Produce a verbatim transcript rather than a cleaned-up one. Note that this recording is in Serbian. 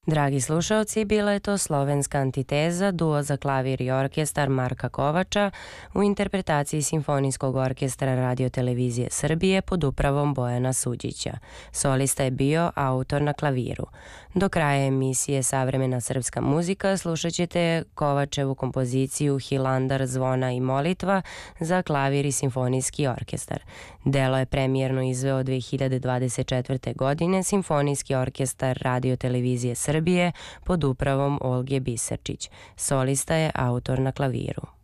Dragi slušalci, bila je to slovenska antiteza, duo za klavir i orkestar Marka Kovača u interpretaciji Simfonijskog orkestra Radio-televizije Srbije pod upravom Bojana Suđića. Solista je bio autor na klaviru. Do kraja emisije Savremena srpska muzika slušat ćete Kovačevu kompoziciju Hilandar, zvona i molitva za klavir i simfonijski orkestar. Delo je premijerno izveo dve hiljade dvadeset četvrte. godine Simfonijski orkestar Radio-televizije Srbije pod upravom Olge Bisarčić. Solista je autor na klaviru.